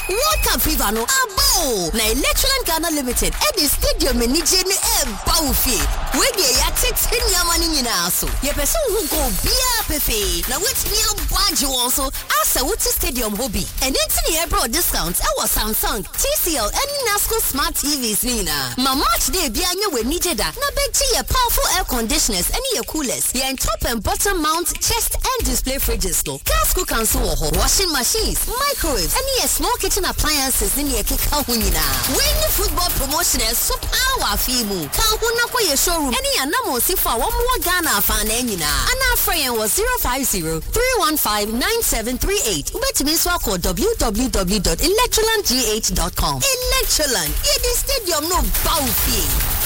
World Cup fever no abo. Na Electroland Ghana Limited at the stadium in Nigeria Baufi. We get 16 yamani nyina so. Ye person who go bia pefe. Na wait me budge also asa wuti stadium hobby. And into the bro discounts our Samsung, TCL and Nasco smart TVs nina. Ma match day bia nye we nijeda. Na beji ye powerful air conditioners and ye coolers. Ye top and bottom mount chest and display fridges no. Gas cooker so washing machines, microwaves and ye small kitchen appliances in ye kika hunina. When the football promotion is so power fimu. Kan huna kwa ye showroom. Any anamo si fa one more Ghana fan enina. Ana friend was 050-315-9738. Ubeti miswa ko www.electrolandgh.com. Electroland, ye the stadium no baufi.